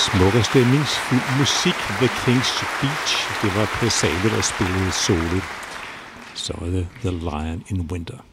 smuk og stemningsfuld musik. The King's Speech. Det var Casale, der spillede solo. Så er det The Lion in Winter.